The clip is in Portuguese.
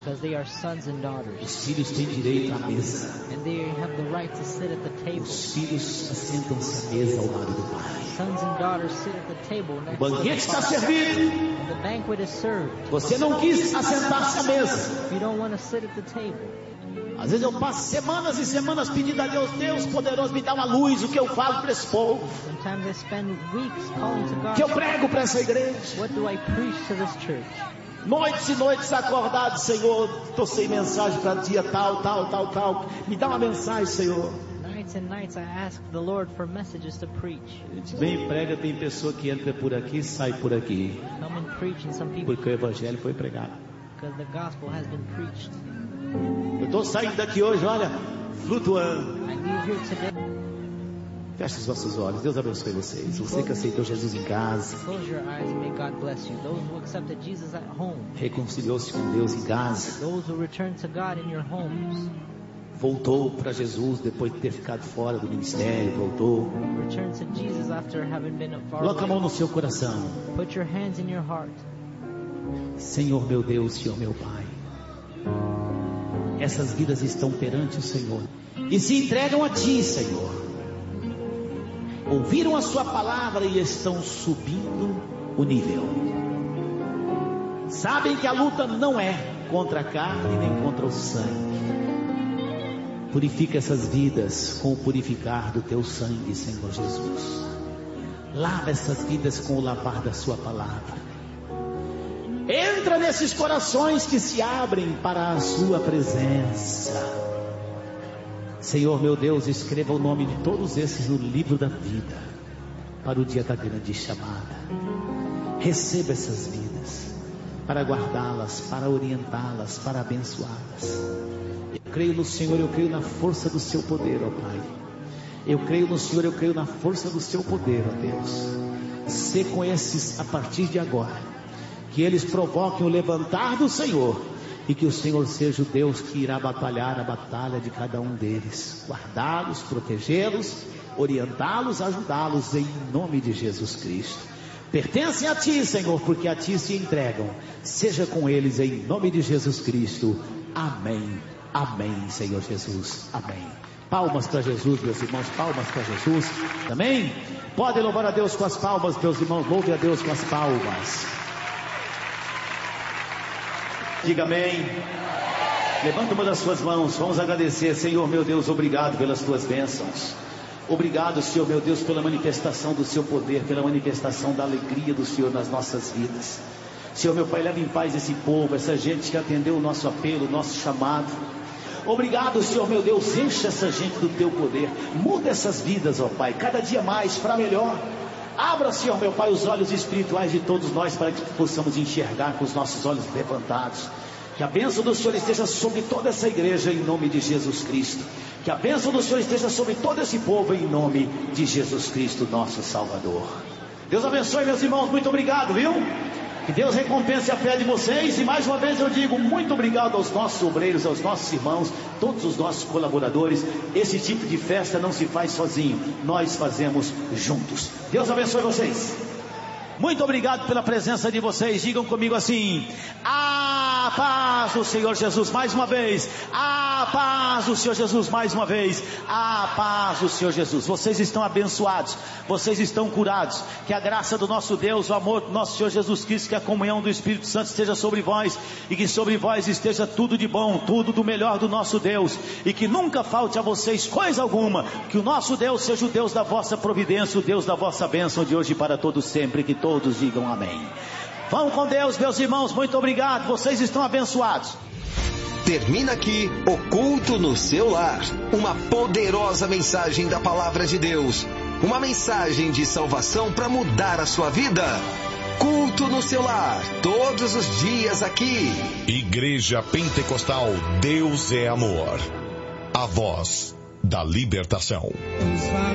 Because they are sons and daughters. Os filhos têm direito à mesa. And they have the right to sit at the table. Os filhos assentam-se à mesa ao lado do pai. Sons and daughters sit at the table next O banquete está servido. And the banquet is served. Você não quis assentar-se à mesa. You don't want to sit at the table. Às vezes eu passo semanas e semanas pedindo a Deus, Deus poderoso, me dá uma luz, o que eu falo para esse povo, Sometimes I spend weeks calling to God. que eu prego para essa igreja. What do I preach to this church? Noites e noites acordado, Senhor, estou sem mensagem para dia tal. Me dá uma mensagem, Senhor. Nights and nights I ask the Lord for messages to preach. A gente vem e prega, tem pessoa que entra por aqui e sai por aqui. Come and preach, and some people, Porque o evangelho foi pregado. because the gospel has been preached. Eu estou saindo daqui hoje, olha, flutuando. I leave here today. Feche os vossos olhos, Deus abençoe vocês. Você que aceitou Jesus em casa, Close your eyes and may God bless you. Those who accepted Jesus at home. reconciliou-se com Deus em casa, Those who returned to God in your homes. voltou para Jesus depois de ter ficado fora do ministério, voltou. Return to Jesus after having been far Coloca a mão away. no seu coração. Put your hands in your heart. Senhor meu Deus, Senhor meu Pai, essas vidas estão perante o Senhor e se entregam a Ti, Senhor. Ouviram a Sua palavra e estão subindo o nível. Sabem que a luta não é contra a carne nem contra o sangue. Purifica essas vidas com o purificar do Teu sangue, Senhor Jesus. Lava essas vidas com o lavar da Sua palavra. Entra nesses corações que se abrem para a Sua presença. Senhor meu Deus, escreva o nome de todos esses no livro da vida, para o dia da grande chamada. Receba essas vidas, para guardá-las, para orientá-las, para abençoá-las. Eu creio no Senhor, eu creio na força do Seu poder, ó Pai. Eu creio no Senhor, eu creio na força do Seu poder, ó Deus. Sê com esses a partir de agora, que eles provoquem o levantar do Senhor, e que o Senhor seja o Deus que irá batalhar a batalha de cada um deles, guardá-los, protegê-los, orientá-los, ajudá-los em nome de Jesus Cristo. Pertencem a Ti, Senhor, porque a Ti se entregam. Seja com eles em nome de Jesus Cristo. Amém. Amém, Senhor Jesus. Amém. Palmas para Jesus, meus irmãos, palmas para Jesus. Amém? Podem louvar a Deus com as palmas, meus irmãos, louve a Deus com as palmas. Diga amém. Levanta uma das suas mãos, vamos agradecer. Senhor meu Deus, obrigado pelas tuas bênçãos. Obrigado, Senhor meu Deus, pela manifestação do seu poder, pela manifestação da alegria do Senhor nas nossas vidas. Senhor meu Pai, leva em paz esse povo, essa gente que atendeu o nosso apelo, o nosso chamado. Obrigado, Senhor meu Deus, enche essa gente do teu poder. Muda essas vidas, ó Pai, cada dia mais para melhor. Abra, Senhor meu Pai, os olhos espirituais de todos nós, para que possamos enxergar com os nossos olhos levantados. Que a bênção do Senhor esteja sobre toda essa igreja, em nome de Jesus Cristo. Que a bênção do Senhor esteja sobre todo esse povo, em nome de Jesus Cristo, nosso Salvador. Deus abençoe, meus irmãos, muito obrigado, viu? Que Deus recompense a fé de vocês. E mais uma vez eu digo muito obrigado aos nossos obreiros, aos nossos irmãos, todos os nossos colaboradores. Esse tipo de festa não se faz sozinho, nós fazemos juntos. Deus abençoe vocês. Muito obrigado pela presença de vocês. Digam comigo assim: a paz do Senhor Jesus. Mais uma vez, a paz do Senhor Jesus. Mais uma vez, a paz do Senhor Jesus. Vocês estão abençoados, vocês estão curados. Que a graça do nosso Deus, o amor do nosso Senhor Jesus Cristo, que a comunhão do Espírito Santo esteja sobre vós, e que sobre vós esteja tudo de bom, tudo do melhor do nosso Deus, e que nunca falte a vocês coisa alguma. Que o nosso Deus seja o Deus da vossa providência, o Deus da vossa bênção de hoje e para todos sempre. Que todos digam amém. Vão com Deus, meus irmãos, muito obrigado, vocês estão abençoados. Termina aqui o Culto no Seu Lar, uma poderosa mensagem da Palavra de Deus, uma mensagem de salvação para mudar a sua vida. Culto no Seu Lar, todos os dias aqui. Igreja Pentecostal Deus é Amor, a voz da libertação.